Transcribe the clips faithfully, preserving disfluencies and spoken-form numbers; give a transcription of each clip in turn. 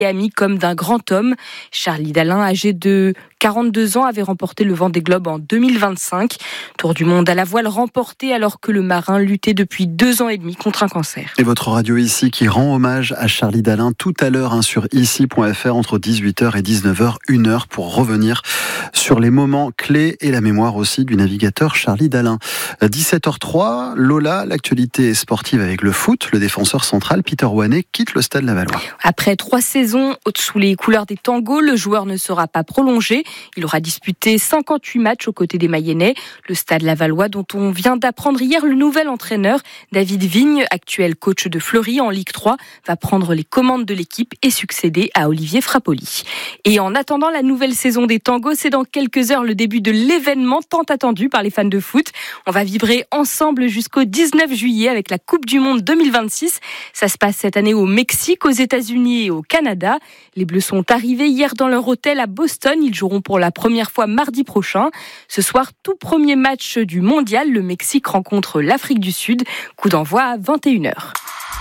ami comme d'un grand homme. Charlie Dalin, âgé de quarante-deux ans, avait remporté le Vendée Globe en deux mille vingt-cinq. Tour du monde à la voile remporté alors que le marin luttait depuis deux ans et demi contre un cancer. Et votre radio ici qui rend hommage à Charlie Dalin tout à l'heure hein, sur ici point f r entre dix-huit heures et dix-neuf heures, une heure pour revenir sur les moments clés et la mémoire aussi du navigateur Charlie Dalin. dix-sept heures trois, Lola, l'actualité sportive avec le foot. Le défenseur central Peter Ouanné quitte le Stade Lavallois. Après trois saisons sous les couleurs des tangos, le joueur ne sera pas prolongé. Il aura disputé cinquante-huit matchs aux côtés des Mayennais. Le Stade Lavallois dont on vient d'apprendre hier le nouvel entraîneur, David Vigne, actuel coach de Fleury en Ligue trois, va prendre les commandes de l'équipe et succéder à Olivier Frappoli. Et en attendant la nouvelle saison des tangos, c'est dans quelques heures le début de l'événement tant attendu par les fans de foot. On va vibrer ensemble jusqu'au dix-neuf juillet avec la Coupe du Monde deux mille vingt-six. Ça se passe cette année au Mexique, aux États-Unis et au Canada. Les Bleus sont arrivés hier dans leur hôtel à Boston. Ils joueront pour la première fois mardi prochain. Ce soir, tout premier match du mondial. Le Mexique rencontre l'Afrique du Sud. Coup d'envoi à vingt et une heures.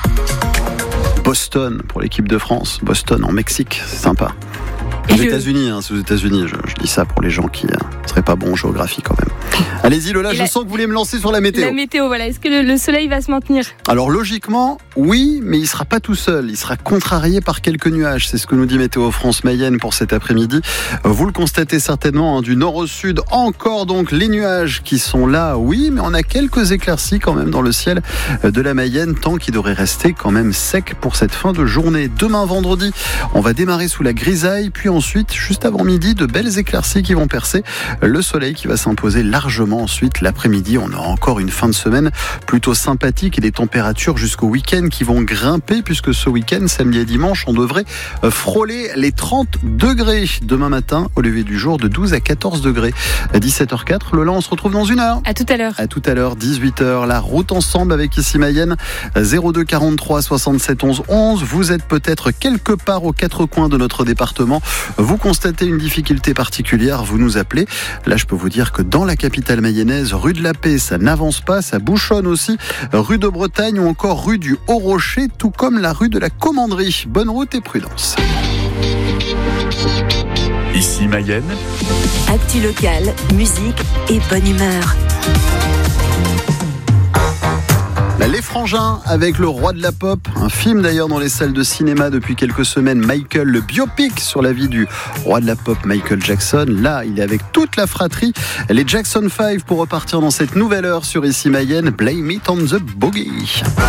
Boston pour l'équipe de France. Boston en Mexique, c'est sympa. Aux Et États-Unis, hein, c'est aux États-Unis. Je, je dis ça pour les gens qui ne euh, seraient pas bons en géographie quand même. Allez-y Lola, Et je la... sens que vous voulez me lancer sur la météo. La météo, voilà. Est-ce que le, le soleil va se maintenir ? Alors logiquement, oui, mais il ne sera pas tout seul. Il sera contrarié par quelques nuages. C'est ce que nous dit Météo France Mayenne pour cet après-midi. Vous le constatez certainement, hein, du nord au sud, encore donc les nuages qui sont là, oui, mais on a quelques éclaircies quand même dans le ciel de la Mayenne, temps qui devrait rester quand même sec pour cette fin de journée. Demain vendredi, on va démarrer sous la grisaille, puis ensuite, juste avant midi, de belles éclaircies qui vont percer. Le soleil qui va s'imposer largement ensuite l'après-midi. On aura encore une fin de semaine plutôt sympathique et des températures jusqu'au week-end qui vont grimper puisque ce week-end, samedi et dimanche, on devrait frôler les trente degrés. Demain matin, au lever du jour, de douze à quatorze degrés. À dix-sept heures quatre, Lola, on se retrouve dans une heure. À tout à l'heure. À tout à l'heure, dix-huit heures. La route ensemble avec ici Mayenne, zéro deux quarante-trois soixante-sept onze onze. Vous êtes peut-être quelque part aux quatre coins de notre département. Vous constatez une difficulté particulière, vous nous appelez. Là, je peux vous dire que dans la capitale mayonnaise, rue de la Paix, ça n'avance pas, ça bouchonne aussi. Rue de Bretagne ou encore rue du Haut-Rocher, tout comme la rue de la Commanderie. Bonne route et prudence. Ici Mayenne. Actu locale, musique et bonne humeur. Les Frangins avec le roi de la pop, un film d'ailleurs dans les salles de cinéma depuis quelques semaines, Michael, le biopic sur la vie du roi de la pop Michael Jackson. Là, il est avec toute la fratrie, les Jackson five pour repartir dans cette nouvelle heure sur Ici Mayenne, Blame It on the Boogie.